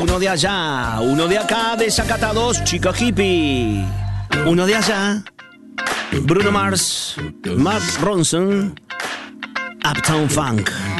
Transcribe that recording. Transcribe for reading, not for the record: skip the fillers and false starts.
Uno de allá, uno de acá, desacatados, chica hippie. Uno de allá, Bruno Mars, Mark Ronson, Uptown Funk.